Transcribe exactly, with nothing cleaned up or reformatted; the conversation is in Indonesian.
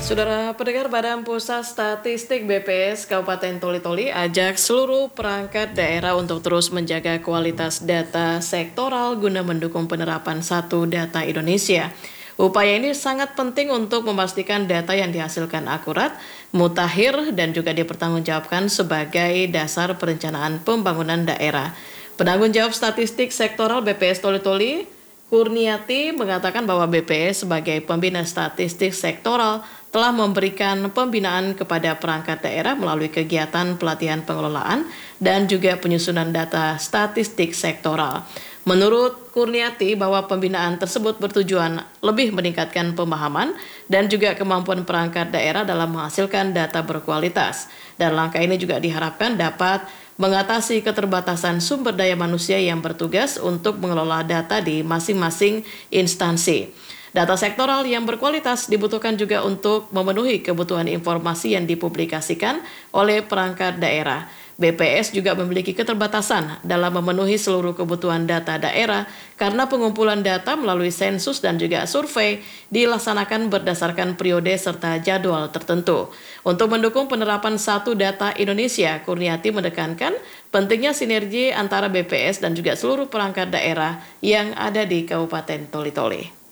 Saudara pendengar, Badan Pusat Statistik B P S Kabupaten Toli-Toli ajak seluruh perangkat daerah untuk terus menjaga kualitas data sektoral guna mendukung penerapan Satu Data Indonesia. Upaya ini sangat penting untuk memastikan data yang dihasilkan akurat, mutakhir, dan juga dipertanggungjawabkan sebagai dasar perencanaan pembangunan daerah. Penanggung jawab statistik sektoral B P S Toli-Toli, Kurniati, mengatakan bahwa B P S sebagai pembina statistik sektoral telah memberikan pembinaan kepada perangkat daerah melalui kegiatan pelatihan pengelolaan dan juga penyusunan data statistik sektoral. Menurut Kurniati, bahwa pembinaan tersebut bertujuan lebih meningkatkan pemahaman dan juga kemampuan perangkat daerah dalam menghasilkan data berkualitas. Dan langkah ini juga diharapkan dapat mengatasi keterbatasan sumber daya manusia yang bertugas untuk mengelola data di masing-masing instansi. Data sektoral yang berkualitas dibutuhkan juga untuk memenuhi kebutuhan informasi yang dipublikasikan oleh perangkat daerah. B P S juga memiliki keterbatasan dalam memenuhi seluruh kebutuhan data daerah karena pengumpulan data melalui sensus dan juga survei dilaksanakan berdasarkan periode serta jadwal tertentu. Untuk mendukung penerapan Satu Data Indonesia, Kurniati menekankan pentingnya sinergi antara B P S dan juga seluruh perangkat daerah yang ada di Kabupaten Toli-Toli.